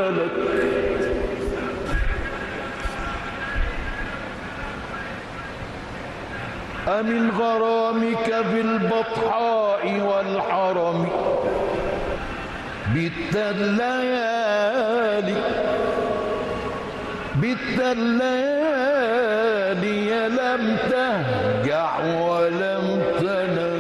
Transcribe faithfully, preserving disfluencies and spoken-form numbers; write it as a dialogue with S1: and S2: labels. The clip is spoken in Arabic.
S1: بالك أمن غرامك بالبطحاء والحرم بت الليالي بت الليالي لم تهجع ولم تنام